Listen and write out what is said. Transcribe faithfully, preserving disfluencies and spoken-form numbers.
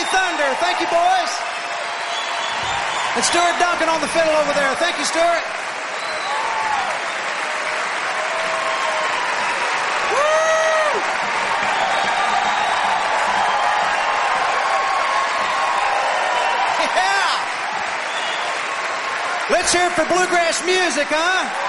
Thunder. Thank you, boys. And Stuart Duncan on the fiddle over there. Thank you, Stuart. Woo! Yeah. Let's hear it for bluegrass music, huh?